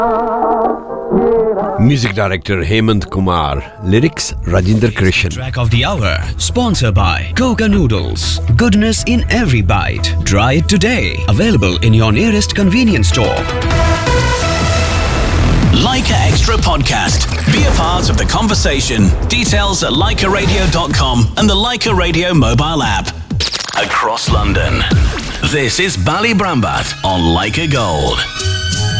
Music director Hemant Kumar, lyrics Rajinder Krishan. Track of the hour, sponsored by Coca Noodles. Goodness in every bite. Try it today. Available in your nearest convenience store. Leica Extra Podcast. Be a part of the conversation. Details at leicaradio.com and the Leica Radio mobile app. Across London. This is Bally Brambat on Leica Gold.